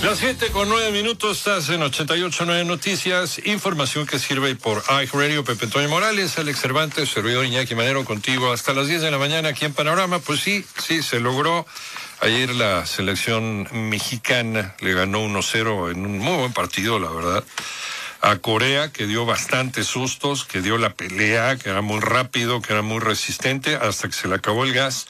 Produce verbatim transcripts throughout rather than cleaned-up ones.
Las siete con nueve minutos, estás en ochenta y ocho punto nueve Noticias, información que sirve por iHeartRadio. Pepe Antonio Morales, Alex Cervantes, servidor Iñaki Manero contigo hasta las diez de la mañana aquí en Panorama. Pues sí, sí, se logró. Ayer la selección mexicana le ganó uno cero en un muy buen partido, la verdad, a Corea, que dio bastantes sustos, que dio la pelea, que era muy rápido, que era muy resistente, hasta que se le acabó el gas.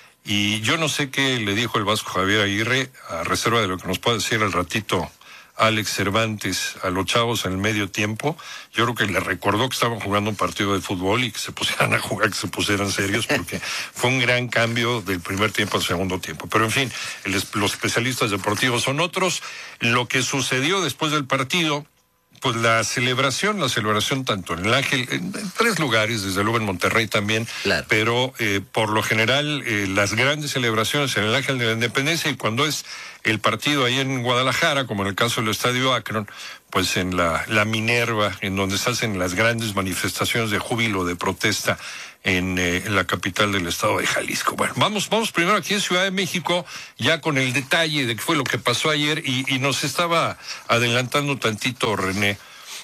Y yo no sé qué le dijo el Vasco Javier Aguirre, a reserva de lo que nos pueda decir al ratito Alex Cervantes, a los chavos en el medio tiempo. Yo creo que le recordó que estaban jugando un partido de fútbol y que se pusieran a jugar, que se pusieran serios, porque fue un gran cambio del primer tiempo al segundo tiempo. Pero en fin, el, los especialistas deportivos son otros. Lo que sucedió después del partido, pues la celebración, la celebración tanto en el Ángel, en, en tres lugares, desde luego en Monterrey también, claro. pero eh, por lo general eh, las grandes celebraciones en el Ángel de la Independencia, y cuando es el partido ahí en Guadalajara, como en el caso del Estadio Akron, pues en la, la Minerva, en donde se hacen las grandes manifestaciones de júbilo, de protesta, en, eh, en la capital del estado de Jalisco. Bueno, vamos, vamos primero aquí en Ciudad de México, ya con el detalle de qué fue lo que pasó ayer, y, y nos estaba adelantando tantito René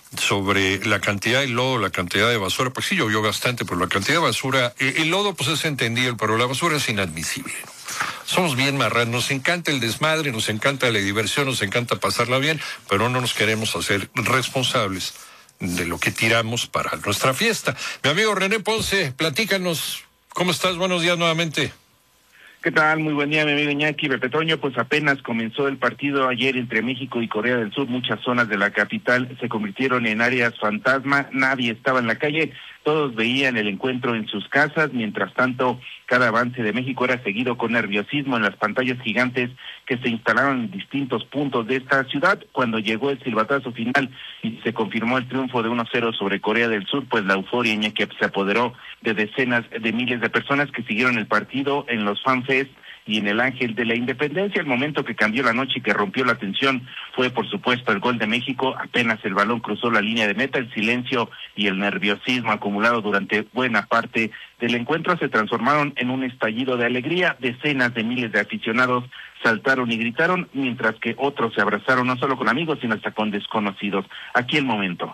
sobre la cantidad de lodo, la cantidad de basura. Pues sí llovió bastante, pero la cantidad de basura, el, el lodo pues es entendible, pero la basura es inadmisible, ¿no? Somos bien marranos, nos encanta el desmadre, nos encanta la diversión, nos encanta pasarla bien, pero no nos queremos hacer responsables de lo que tiramos para nuestra fiesta. Mi amigo René Ponce, platícanos, ¿cómo estás? Buenos días nuevamente. ¿Qué tal? Muy buen día, mi amigo Iñaki. Pepe Toño, pues apenas comenzó el partido ayer entre México y Corea del Sur. Muchas zonas de la capital se convirtieron en áreas fantasma, nadie estaba en la calle, todos veían el encuentro en sus casas. Mientras tanto, cada avance de México era seguido con nerviosismo en las pantallas gigantes que se instalaron en distintos puntos de esta ciudad. Cuando llegó el silbatazo final y se confirmó el triunfo de uno cero sobre Corea del Sur, pues la euforia, Iñaki, se apoderó de decenas de miles de personas que siguieron el partido en los fanfests y en el Ángel de la Independencia. El momento que cambió la noche y que rompió la tensión fue, por supuesto, el gol de México. Apenas el balón cruzó la línea de meta, el silencio y el nerviosismo acumulado durante buena parte del encuentro se transformaron en un estallido de alegría. Decenas de miles de aficionados saltaron y gritaron, mientras que otros se abrazaron no solo con amigos, sino hasta con desconocidos. Aquí el momento.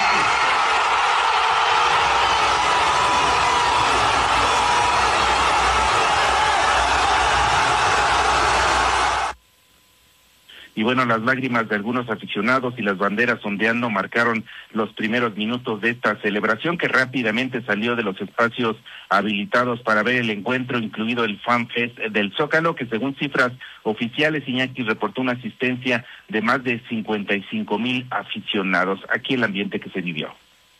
Y bueno, las lágrimas de algunos aficionados y las banderas ondeando marcaron los primeros minutos de esta celebración, que rápidamente salió de los espacios habilitados para ver el encuentro, incluido el Fan Fest del Zócalo, que según cifras oficiales, Iñaki, reportó una asistencia de más de cincuenta y cinco mil aficionados. Aquí el ambiente que se vivió.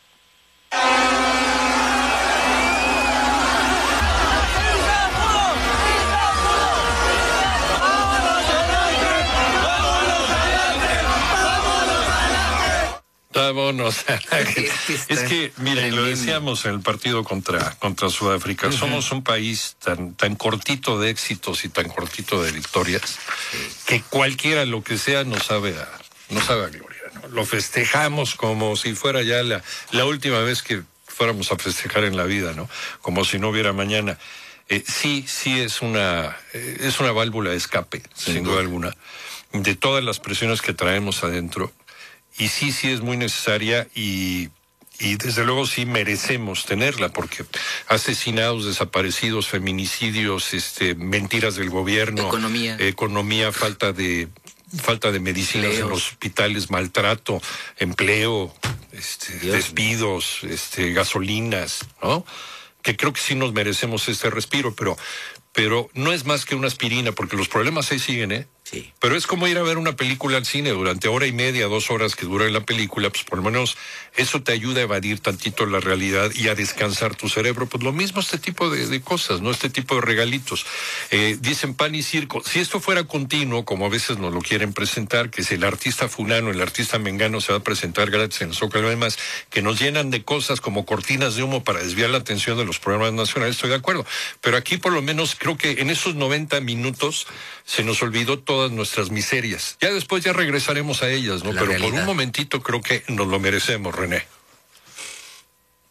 Vámonos. Es que, miren, lo decíamos en el partido contra contra Sudáfrica, uh-huh. Somos un país tan tan cortito de éxitos y tan cortito de victorias que cualquiera, lo que sea, nos sabe a, nos sabe a gloria, ¿no? Lo festejamos como si fuera ya la, la última vez que fuéramos a festejar en la vida, ¿no? Como si no hubiera mañana. Eh, sí, sí es una, eh, es una válvula de escape, sin, sin duda alguna, de todas las presiones que traemos adentro. Y sí, sí es muy necesaria y, y desde luego sí merecemos tenerla, porque asesinados, desaparecidos, feminicidios, este, mentiras del gobierno, economía, economía, falta de falta de medicinas Empleos. en los hospitales, maltrato, empleo, este, despidos, este, gasolinas, ¿no? Que creo que sí nos merecemos este respiro, pero pero no es más que una aspirina, porque los problemas ahí siguen, ¿eh? Sí. Pero es como ir a ver una película al cine durante hora y media, dos horas que dura la película, pues por lo menos eso te ayuda a evadir tantito la realidad y a descansar tu cerebro. Pues lo mismo este tipo de, de cosas, ¿no? Este tipo de regalitos. Eh, dicen pan y circo. Si esto fuera continuo, como a veces nos lo quieren presentar, que si el artista fulano, el artista mengano se va a presentar gratis en el Zócalo, además, que nos llenan de cosas como cortinas de humo para desviar la atención de los programas nacionales, estoy de acuerdo. Pero aquí por lo menos creo que en esos noventa minutos se nos olvidó todas nuestras miserias. Ya después ya regresaremos a ellas, ¿no? La Pero realidad. Por un momentito creo que nos lo merecemos, René.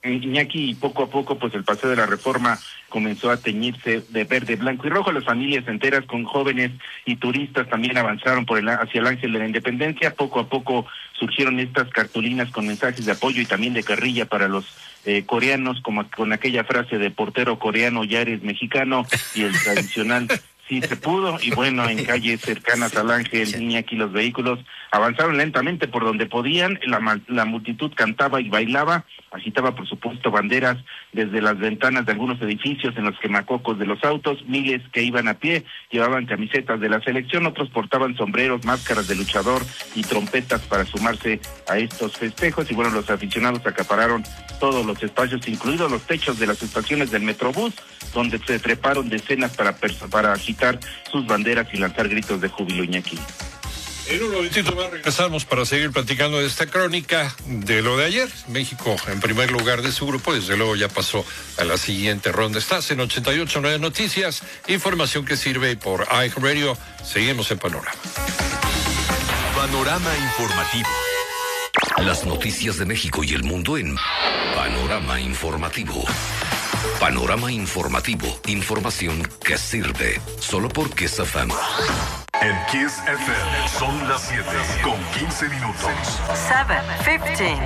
Iñaki, y poco a poco pues el Paseo de la Reforma comenzó a teñirse de verde, blanco y rojo. Las familias enteras con jóvenes y turistas también avanzaron por el hacia el Ángel de la Independencia. Poco a poco surgieron estas cartulinas con mensajes de apoyo y también de carrilla para los eh, coreanos, como con aquella frase de portero coreano, ya eres mexicano, y el tradicional sí se pudo. Y bueno, en calles cercanas al Ángel, Iñaki, los vehículos avanzaron lentamente por donde podían. La, la multitud cantaba y bailaba, agitaba por supuesto banderas desde las ventanas de algunos edificios en los quemacocos de los autos. Miles que iban a pie llevaban camisetas de la selección, otros portaban sombreros, máscaras de luchador y trompetas para sumarse a estos festejos. Y bueno, los aficionados acapararon todos los espacios, incluidos los techos de las estaciones del Metrobús, donde se treparon decenas para, para agitar sus banderas y lanzar gritos de júbilo, Iñaki. En un momentito más regresamos para seguir platicando de esta crónica de lo de ayer. México en primer lugar de su grupo, desde luego ya pasó a la siguiente ronda. Estás en ochenta y ocho punto nueve Noticias, información que sirve por iHeartRadio. Seguimos en Panorama. Panorama informativo. Las noticias de México y el mundo en Panorama Informativo. Panorama Informativo, información que sirve solo por Kiss F M. En Kiss F M son las siete con quince minutos. siete quince.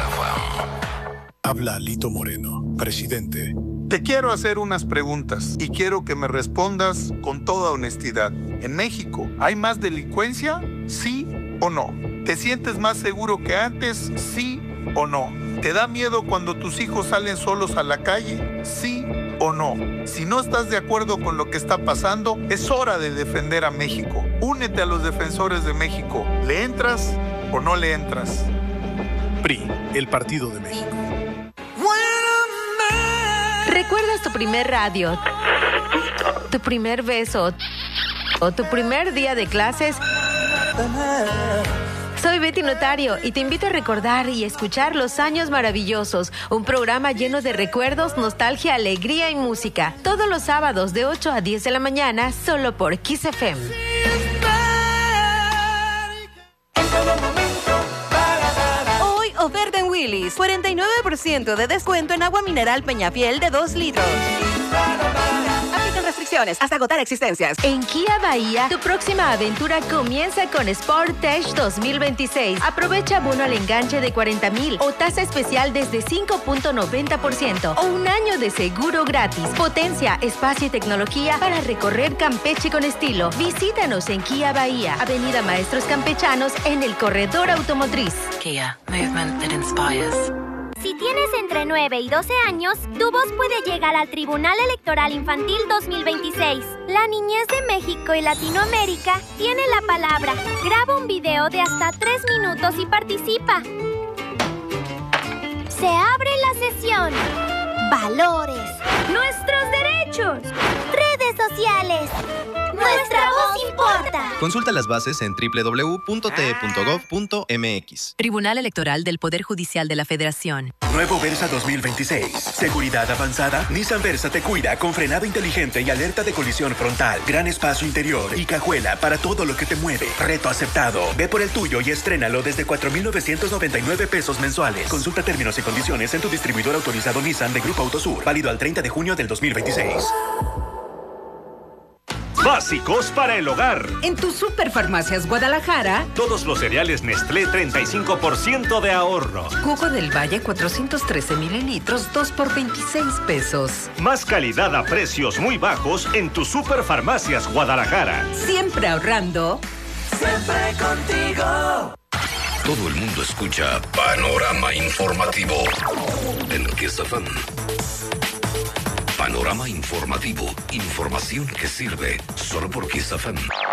Habla Lito Moreno, presidente. Te quiero hacer unas preguntas y quiero que me respondas con toda honestidad. ¿En México hay más delincuencia? ¿Sí o no? ¿Te sientes más seguro que antes? ¿Sí o no? ¿Te da miedo cuando tus hijos salen solos a la calle? ¿Sí o no? Si no estás de acuerdo con lo que está pasando, es hora de defender a México. Únete a los defensores de México. ¿Le entras o no le entras? P R I, el Partido de México. ¿Recuerdas tu primer radio? ¿Tu primer beso? ¿O tu primer día de clases? Soy Betty Notario y te invito a recordar y escuchar Los Años Maravillosos, un programa lleno de recuerdos, nostalgia, alegría y música. Todos los sábados de ocho a diez de la mañana, solo por Kiss F M. Hoy, oferta en Willy's, cuarenta y nueve por ciento de descuento en agua mineral Peñafiel de dos litros. Restricciones hasta agotar existencias. En Kia Bahía, tu próxima aventura comienza con Sportage dos mil veintiséis. Aprovecha bono al enganche de cuarenta mil o tasa especial desde cinco punto noventa por ciento o un año de seguro gratis. Potencia, espacio y tecnología para recorrer Campeche con estilo. Visítanos en Kia Bahía, Avenida Maestros Campechanos, en el Corredor Automotriz. Kia, movement that inspires. Si tienes entre nueve y doce años, tu voz puede llegar al Tribunal Electoral Infantil dos mil veintiséis. La niñez de México y Latinoamérica tiene la palabra. Graba un video de hasta tres minutos y participa. Se abre la sesión. Valores. Nuestros derechos. Redes sociales. Nuestra voz importa. Consulta las bases en doble u doble u doble u punto t e punto gov punto m x. Tribunal Electoral del Poder Judicial de la Federación. Nuevo Versa dos mil veintiséis. Seguridad avanzada. Nissan Versa te cuida con frenado inteligente y alerta de colisión frontal. Gran espacio interior y cajuela para todo lo que te mueve. Reto aceptado. Ve por el tuyo y estrénalo desde cuatro mil novecientos noventa y nueve pesos mensuales. Consulta términos y condiciones en tu distribuidor autorizado Nissan de Grupo Autosur. Válido al treinta de junio del dos mil veintiséis. Básicos para el hogar. En tu Superfarmacias Guadalajara, todos los cereales Nestlé, treinta y cinco por ciento de ahorro. Jugo del Valle, cuatrocientos trece mililitros, dos por veintiséis pesos. Más calidad a precios muy bajos en tu Superfarmacias Guadalajara. Siempre ahorrando. Siempre contigo. Todo el mundo escucha Panorama Informativo en Kiss F M. Panorama Informativo, información que sirve solo por Kiss F M.